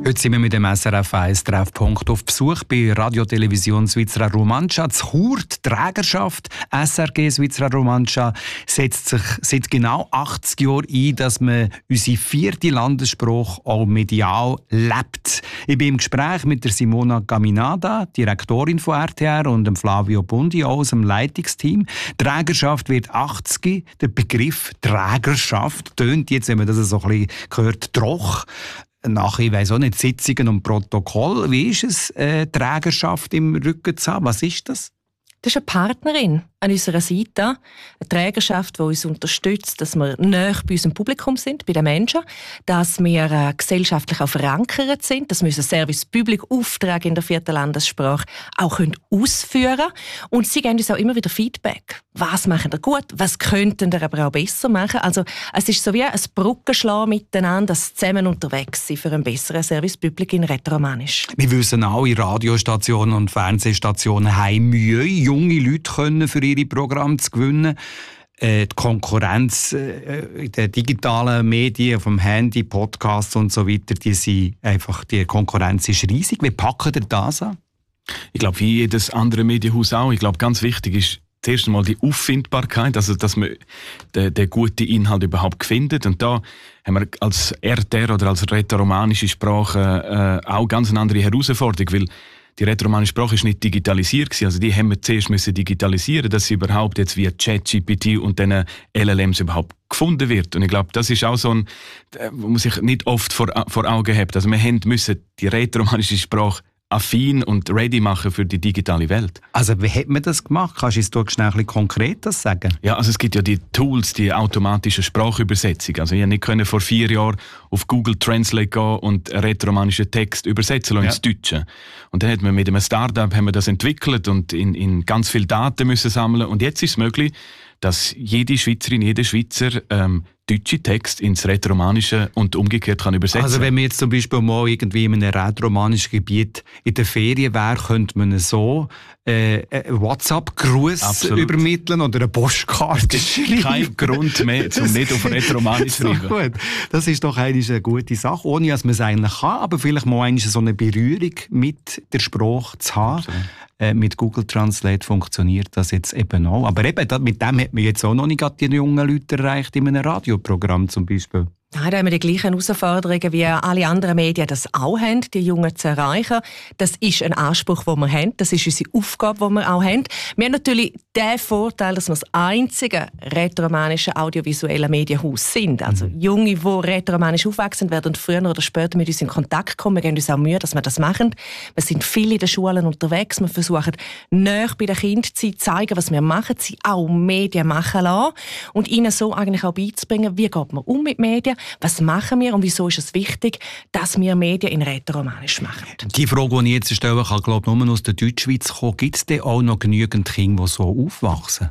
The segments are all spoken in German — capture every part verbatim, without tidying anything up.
Heute sind wir mit dem S R F eins Treffpunkt auf Besuch bei Radiotelevision Svizra Romancia. Die Chur, die Trägerschaft S R G Svizra Romancia setzt sich seit genau achtzig Jahren ein, dass man unsere vierte Landessprache auch medial lebt. Ich bin im Gespräch mit der Simona Caminada, Direktorin von R T R, und dem Flavio Bundi aus dem Leitungsteam. Trägerschaft wird achtzig. Der Begriff Trägerschaft tönt jetzt, wenn man das so ein bisschen hört, troch. Nach, ich weiss auch nicht, Sitzungen und Protokoll. Wie ist es, äh, Trägerschaft im Rücken zu haben? Was ist das? Das ist eine Partnerin an unserer Seite, eine Trägerschaft, die uns unterstützt, dass wir näher bei unserem Publikum sind, bei den Menschen, dass wir äh, gesellschaftlich auch verankert sind, dass wir unseren Service-Public-Auftrag in der vierten Landessprache auch können ausführen können. Und sie geben uns auch immer wieder Feedback. Was machen wir gut? Was könnten wir aber auch besser machen? Also es ist so wie ein Brückenschlagen miteinander, das zusammen unterwegs sein für einen besseren Service-Public in Rätoromanisch. Wir wissen auch, Radiostationen und Fernsehstationen haben Mühe, junge Leute können für ihre Programme zu gewinnen. Äh, die Konkurrenz äh, in den digitalen Medien, vom Handy, Podcasts und so weiter, die, sind einfach, die Konkurrenz ist riesig. Wie packen ihr das an? Ich glaube, wie jedes andere Medienhaus auch. Ich glaube, ganz wichtig ist zuerst einmal die Auffindbarkeit, also dass man den, den guten Inhalt überhaupt findet. Und da haben wir als R T R oder als rätoromanische Sprache äh, auch ganz eine andere Herausforderung, weil die rätoromanische Sprache ist nicht digitalisiert gewesen. Also die haben wir zuerst müssen digitalisieren, dass sie überhaupt jetzt via ChatGPT und den L L Ms überhaupt gefunden wird. Und ich glaube, das ist auch so ein, wo man sich nicht oft vor, vor Augen hat. Also wir haben müssen die rätoromanische Sprache affin und ready machen für die digitale Welt. Also wie hat man das gemacht? Kannst du uns da schnell ein bisschen konkret das sagen? Ja, also es gibt ja die Tools, die automatische Sprachübersetzung. Also ich konnte nicht vor vier Jahren auf Google Translate gehen und einen rätoromanischen Text übersetzen lassen, ja, ins Deutsche. Und dann hat man mit einem Startup haben wir das entwickelt und in, in ganz viel Daten müssen sammeln. Und jetzt ist es möglich, dass jede Schweizerin, jeder Schweizer ähm, deutsche Text ins Rätoromanische und umgekehrt kann übersetzen. Also wenn man jetzt zum Beispiel mal irgendwie in einem rätoromanischen Gebiet in der Ferien wäre, könnte man so äh, einen WhatsApp-Gruß übermitteln oder eine Postkarte schreiben. Kein Grund mehr, um nicht auf Rätoromanisch zu schreiben. Gut. Das ist doch eigentlich eine gute Sache, ohne dass man es eigentlich kann, aber vielleicht mal eine, so eine Berührung mit der Sprache zu haben. Äh, mit Google Translate funktioniert das jetzt eben auch. Aber eben, mit dem hat man jetzt auch noch nicht die jungen Leute erreicht in einem Radioprogramm zum Beispiel. Nein, da haben wir die gleichen Herausforderungen, wie alle anderen Medien das auch haben, die Jungen zu erreichen. Das ist ein Anspruch, den wir haben. Das ist unsere Aufgabe, die wir auch haben. Wir haben natürlich den Vorteil, dass wir das einzige rätoromanische audiovisuelle Medienhaus sind. Also mhm. Junge, die rätoromanisch aufwachsen, werden früher oder später mit uns in Kontakt kommen. Wir geben uns auch Mühe, dass wir das machen. Wir sind viel in den Schulen unterwegs. Wir versuchen, näher bei den Kindern zu zeigen, was wir machen, sie auch Medien machen lassen und ihnen so eigentlich auch beizubringen, wie geht man um mit Medien. Was machen wir und wieso ist es wichtig, dass wir Medien in Rätoromanisch machen? Die Frage, die ich jetzt stellen kann, glaube ich, nur aus der Deutschschweiz kommen. Gibt es denn auch noch genügend Kinder, die so aufwachsen?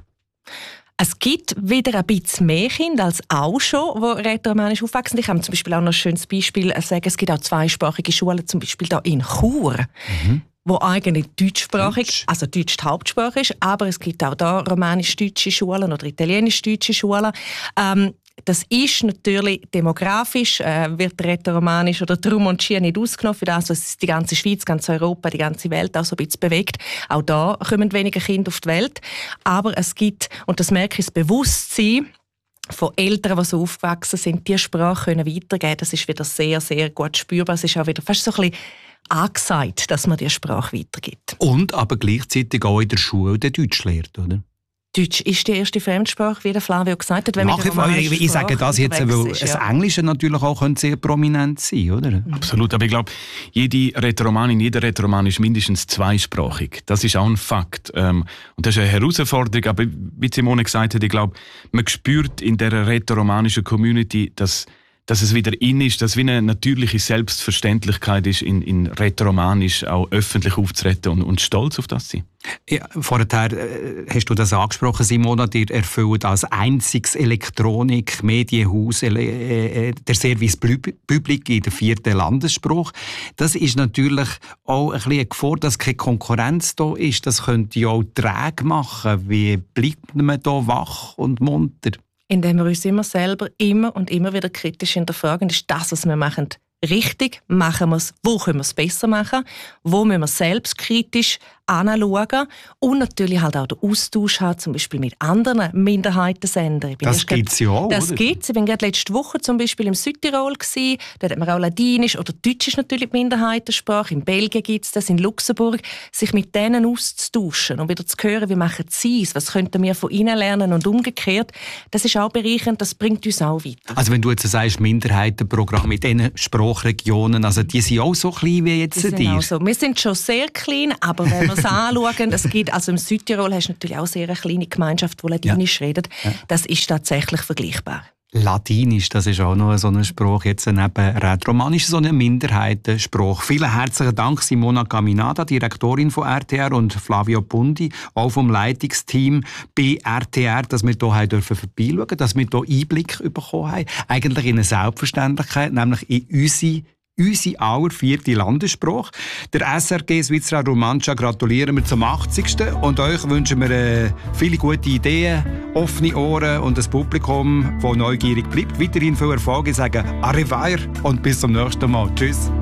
Es gibt wieder ein bisschen mehr Kinder als auch schon, die rätoromanisch aufwachsen. Ich habe zum Beispiel auch noch ein schönes Beispiel sagen, es gibt auch zweisprachige Schulen, zum Beispiel hier in Chur. Mhm. Wo eigentlich deutschsprachig, Deutsch. also Deutsch die Hauptsprache ist, aber es gibt auch da romanisch-deutsche Schulen oder italienisch-deutsche Schulen. Ähm, Das ist natürlich demografisch, äh, wird rätoromanisch oder Drum und Schier nicht ausgenommen für das, was die ganze Schweiz, ganz Europa, die ganze Welt auch so ein bisschen bewegt. Auch da kommen weniger Kinder auf die Welt. Aber es gibt, und das merke ich, das Bewusstsein von Eltern, die so aufgewachsen sind, diese Sprache können weitergeben. Das ist wieder sehr, sehr gut spürbar. Es ist auch wieder fast so ein bisschen angesagt, dass man diese Sprache weitergibt. Und aber gleichzeitig auch in der Schule den Deutsch lehrt, oder? Deutsch ist die erste Fremdsprache, wie der Flavio gesagt hat. Wenn Nach ich, ich sage das jetzt, weil ist, das ja. Englische natürlich auch sehr prominent sein, oder? Absolut, aber ich glaube, jede Rätoromanin, jeder Rätoroman ist mindestens zweisprachig. Das ist auch ein Fakt. Und das ist eine Herausforderung, aber wie Simone gesagt hat, ich glaube, man spürt in der rätoromanischen Community, dass dass es wieder in ist, dass es wie eine natürliche Selbstverständlichkeit ist, in, in Rätoromanisch auch öffentlich aufzutreten und, und stolz auf das zu sein. Ja, vorher äh, hast du das angesprochen, Simona, ihr erfüllt als einziges Elektronik-Medienhaus äh, äh, der Service Public in der vierten Landessprache. Das ist natürlich auch ein bisschen eine Gefahr, dass keine Konkurrenz da ist. Das könnte ja auch träge machen. Wie bleibt man da wach und munter? Indem wir uns immer selber immer und immer wieder kritisch hinterfragen, ist das, was wir machen, richtig, machen wir es, wo können wir es besser machen, wo müssen wir selbstkritisch anschauen und natürlich halt auch den Austausch haben, zum Beispiel mit anderen Minderheitensendern. Das gibt es ja auch, Das gibt es. Ich war gerade letzte Woche zum Beispiel im Südtirol gewesen. Dort hat man auch Ladinisch oder Deutsch ist natürlich die Minderheitensprache. In Belgien gibt es das, in Luxemburg. Sich mit denen auszutauschen und wieder zu hören, wie machen sie es, was könnten wir von ihnen lernen und umgekehrt. Das ist auch bereichernd, das bringt uns auch weiter. Also wenn du jetzt sagst, Minderheitenprogramm mit diesen Sprachregionen, also die sind auch so klein wie jetzt die dir? So. Wir sind schon sehr klein, aber wenn wir es anschauen, es gibt, also im Südtirol hast du natürlich auch sehr eine kleine Gemeinschaft, die Ladinisch ja. redet. Ja. Das ist tatsächlich vergleichbar. Ladinisch, das ist auch noch so ein Spruch, jetzt neben Rätoromanisch, so ein Minderheitenspruch. Vielen herzlichen Dank, Simona Caminada, Direktorin von R T R, und Flavio Bundi, auch vom Leitungsteam bei R T R, dass wir hier dürfen vorbeischauen dürfen, dass wir hier Einblick bekommen haben. Eigentlich in eine Selbstverständlichkeit, nämlich in unsere Unsere aller vierte Landessprache. Der S R G Svizzera Romancia gratulieren wir zum achtzigsten Und euch wünschen wir äh, viele gute Ideen, offene Ohren und ein Publikum, das neugierig bleibt. Weiterhin viel Erfolg. Ich sage Arrivederci und bis zum nächsten Mal. Tschüss.